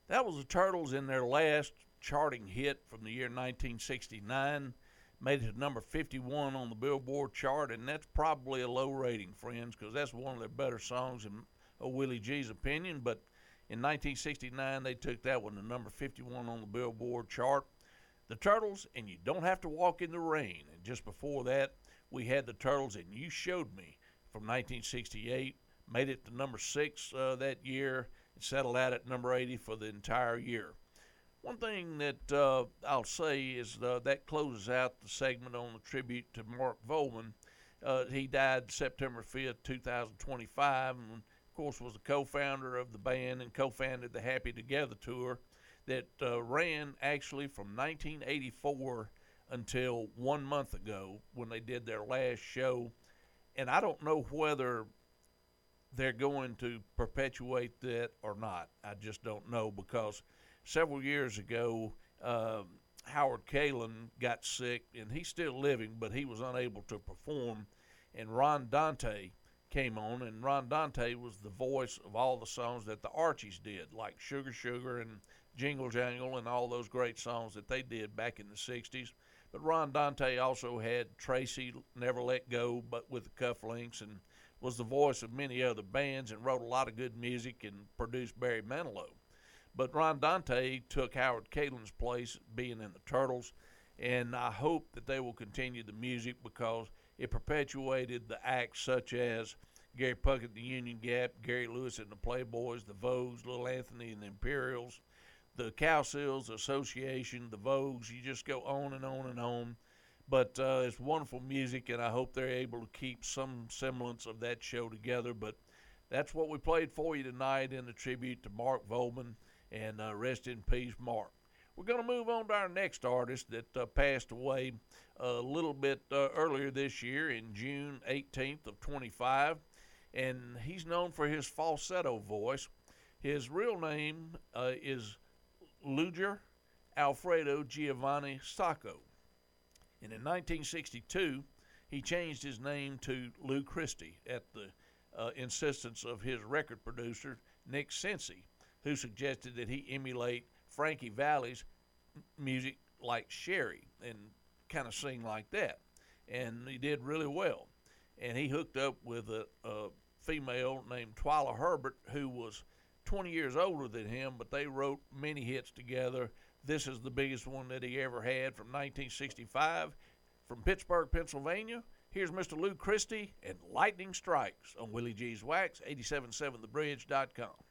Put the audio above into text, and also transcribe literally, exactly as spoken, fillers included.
That was the Turtles in their last charting hit from the year nineteen sixty-nine. Made it to number fifty-one on the Billboard chart, and that's probably a low rating, friends, because that's one of their better songs in uh, Willie G's opinion. But in nineteen sixty-nine, they took that one to number fifty-one on the Billboard chart. The Turtles, and You Don't Have to Walk in the Rain. And just before that, we had the Turtles, and You Showed Me from nineteen sixty-eight. Made it to number six uh, that year and settled out at number eighty for the entire year. One thing that uh, I'll say is uh, that closes out the segment on the tribute to Mark Volman. Uh, he died September fifth, two thousand twenty-five, and of course was the co-founder of the band and co-founded the Happy Together tour that uh, ran actually from nineteen eighty-four until one month ago when they did their last show. And I don't know whether they're going to perpetuate that or not. I just don't know, because several years ago, uh, Howard Kaylan got sick, and he's still living, but he was unable to perform. And Ron Dante came on, and Ron Dante was the voice of all the songs that the Archies did, like Sugar Sugar and Jingle Jangle and all those great songs that they did back in the sixties. But Ron Dante also had Tracy, Never Let Go, but with the Cufflinks, and was the voice of many other bands and wrote a lot of good music and produced Barry Manilow. But Ron Dante took Howard Kaylan's place being in the Turtles, and I hope that they will continue the music because it perpetuated the acts such as Gary Puckett and the Union Gap, Gary Lewis and the Playboys, the Vogues, Little Anthony and the Imperials, the Cowsills Association, the Vogues. You just go on and on and on. But uh, it's wonderful music, and I hope they're able to keep some semblance of that show together. But that's what we played for you tonight in the tribute to Mark Volman, and uh, rest in peace, Mark. We're going to move on to our next artist that uh, passed away a little bit uh, earlier this year in June eighteenth of twenty-five, and he's known for his falsetto voice. His real name uh, is Luger Alfredo Giovanni Sacco. And in nineteen sixty-two, he changed his name to Lou Christie at the uh, insistence of his record producer, Nick Cincy, who suggested that he emulate Frankie Valli's music like Sherry and kind of sing like that. And he did really well. And he hooked up with a, a female named Twyla Herbert, who was twenty years older than him, but they wrote many hits together. This is the biggest one that he ever had from nineteen sixty-five. From Pittsburgh, Pennsylvania, here's Mister Lou Christie and Lightning Strikes on Willie G's Wax, eighty-seven point seven the bridge dot com.